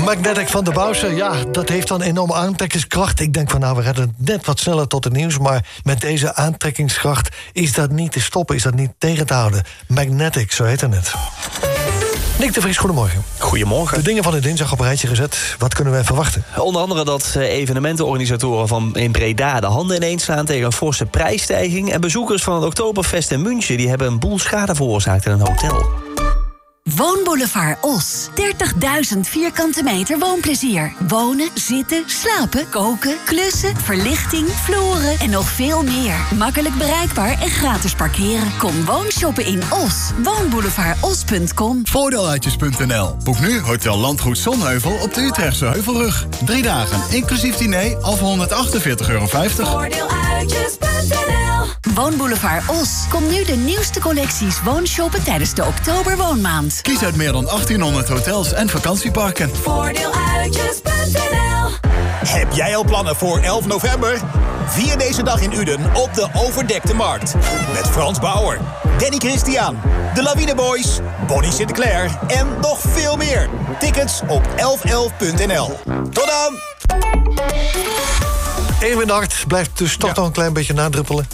Magnetic van de Bouwse, ja, dat heeft dan enorme aantrekkingskracht. Ik denk van, nou, we redden het net wat sneller tot het nieuws, maar met deze aantrekkingskracht is dat niet te stoppen, is dat niet tegen te houden. Magnetic, zo heet het. Nick de Vries, goedemorgen. Goedemorgen. De dingen van de dinsdag op een rijtje gezet. Wat kunnen we verwachten? Onder andere dat evenementenorganisatoren in Breda de handen ineens slaan tegen een forse prijsstijging. En bezoekers van het Oktoberfest in München die hebben een boel schade veroorzaakt in een hotel. Woonboulevard Os. 30.000 vierkante meter woonplezier. Wonen, zitten, slapen, koken, klussen, verlichting, vloeren en nog veel meer. Makkelijk bereikbaar en gratis parkeren. Kom woonshoppen in Os. Woonboulevardos.com. Voordeeluitjes.nl. Boek nu Hotel Landgoed Zonheuvel op de Utrechtse Heuvelrug. 3 dagen, inclusief diner, al voor €148,50. Voordeeluitjes.nl. Woonboulevard Os. Kom nu de nieuwste collecties woonshoppen tijdens de Oktoberwoonmaand. Kies uit meer dan 1800 hotels en vakantieparken. Voordeeluitjes.nl. Heb jij al plannen voor 11 november? Vier deze dag in Uden op de Overdekte Markt. Met Frans Bauer, Danny Christian, de Lawine Boys, Bonnie Sinclair en nog veel meer. Tickets op 1111.nl. Tot dan! Erwin de Hart blijft dus toch nog een klein beetje nadruppelen.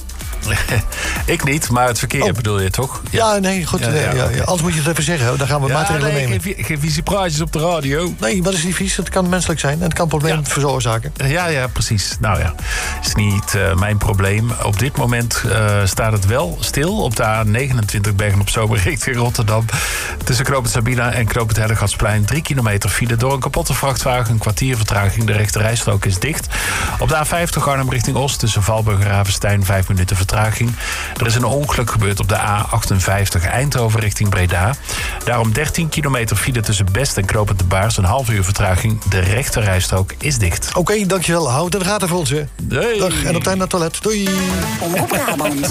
Ik niet, maar het verkeer bedoel je toch? Ja, nee, goed. Ja. Anders moet je het even zeggen. Dan gaan we maatregelen nemen. Geen vieze praatjes op de radio. Nee, wat is niet vies? Het kan menselijk zijn en het kan problemen veroorzaken. Ja, precies. Nou ja, is niet mijn probleem. Op dit moment staat het wel stil op de A29 Bergen op Zoom richting Rotterdam. Tussen Knoop het Sabina en Knoop het Hellegatsplein 3 kilometer file door een kapotte vrachtwagen. Een kwartier vertraging. De rechte rijstrook is dicht. Op de A50 Arnhem richting Oost tussen Valburg en Ravenstein 5 minuten vertraging. Er is een ongeluk gebeurd op de A58 Eindhoven richting Breda. Daarom 13 kilometer file tussen Best en Knopend de Baars. Een half uur vertraging. De rechte rijstrook is dicht. Oké, dankjewel. Houd het in de gaten voor ons, hè. Doei. Dag, en op tijd naar het toilet. Doei. Omroep Brabant.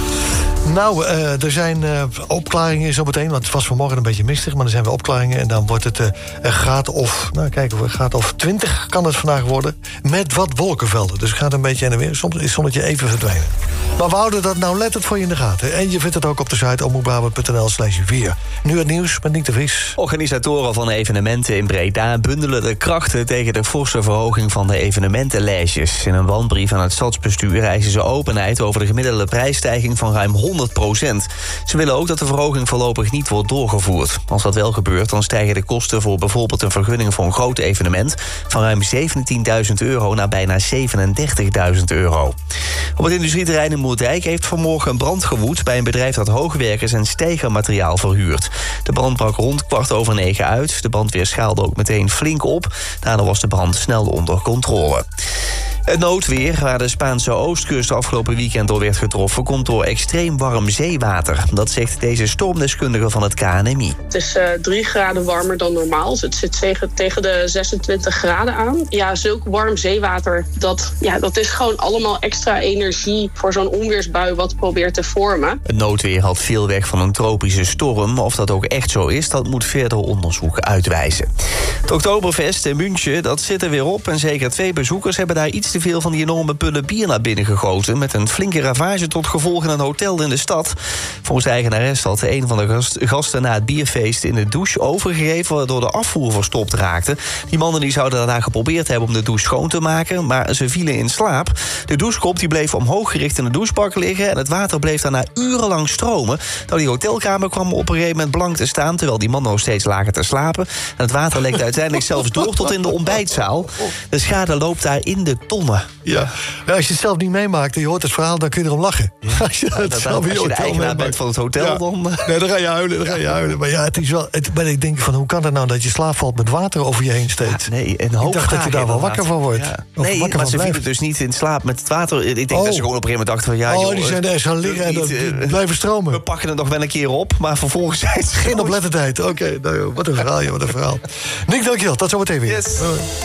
Nou, er zijn opklaringen zo meteen. Want het was vanmorgen een beetje mistig, maar er zijn weer opklaringen. En dan wordt het een graad of, nou kijken we, een graad of 20 kan het vandaag worden. Met wat wolkenvelden. Dus het gaat een beetje heen en weer. Soms is het zonnetje even verdwijnen. Maar we houden dat nou letterlijk voor je in de gaten. En je vindt het ook op de site omroepbrabant.nl/4. Nu het nieuws met Nick de Vries. Organisatoren van evenementen in Breda bundelen de krachten tegen de forse verhoging van de evenementenlijstjes. In een wanbrief aan het stadsbestuur eisen ze openheid over de gemiddelde prijsstijging van ruim 100%. Ze willen ook dat de verhoging voorlopig niet wordt doorgevoerd. Als dat wel gebeurt, dan stijgen de kosten voor bijvoorbeeld een vergunning voor een groot evenement van ruim €17.000 naar bijna €37.000. Op het industrieterrein in Moerdijk heeft vanmorgen een brand gewoed bij een bedrijf dat hoogwerkers en steigermateriaal verhuurt. De brand brak rond 9:15 uit. De brandweer schaalde ook meteen flink op. Daarna was de brand snel onder controle. Het noodweer, waar de Spaanse oostkust afgelopen weekend door werd getroffen, komt door extreem warm zeewater. Dat zegt deze stormdeskundige van het KNMI. Het is 3 graden warmer dan normaal. Dus het zit tegen de 26 graden aan. Ja, zulk warm zeewater, dat is gewoon allemaal extra energie voor zo'n onweersbui wat probeert te vormen. Het noodweer had veel weg van een tropische storm. Of dat ook echt zo is, dat moet verder onderzoek uitwijzen. Het Oktoberfest in München, dat zit er weer op. En zeker 2 bezoekers hebben daar iets te veel van die enorme pullen bier naar binnen gegoten, met een flinke ravage tot gevolg in een hotel in de stad. Volgens de eigenares had een van de gasten na het bierfeest in de douche overgegeven, waardoor de afvoer verstopt raakte. Die mannen die zouden daarna geprobeerd hebben om de douche schoon te maken, maar ze vielen in slaap. De douchekop die bleef omhoog gericht in de douchebak liggen en het water bleef daarna urenlang stromen. Nou, die hotelkamer kwam op een gegeven moment blank te staan, terwijl die mannen nog steeds lagen te slapen. En het water lekte uiteindelijk zelfs door tot in de ontbijtzaal. De schade loopt daar in de tonnen. Ja. Als je het zelf niet meemaakt en je hoort het verhaal, dan kun je erom lachen. Als je de eigenaar bent van het hotel, dan... Nee, dan ga je huilen. Maar ja, het is wel... Maar ik denk van, hoe kan het nou dat je slaap valt met water over je heen steeds? Ja, nee, ik dacht dat je daar wel wakker van wordt. Ja. Nee, maar ze vielen dus niet in slaap met het water. Ik denk dat ze gewoon op een gegeven moment dachten van... die zijn er eens gaan liggen en dat blijven stromen. We pakken het nog wel een keer op, maar vervolgens zijn ze... Geen oplettendheid. Oké, nou, wat een verhaal, Nick, dankjewel. Tot zometeen weer. Yes.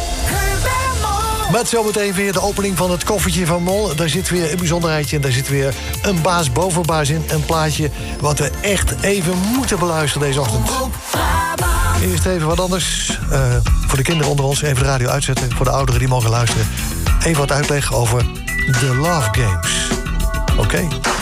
Met zometeen weer de opening van het koffertje van Mol. Daar zit weer een bijzonderheidje en daar zit weer een baas boven baas in. Een plaatje wat we echt even moeten beluisteren deze ochtend. Eerst even wat anders. Voor de kinderen onder ons even de radio uitzetten. Voor de ouderen die mogen luisteren. Even wat uitleg over de Love Games. Oké.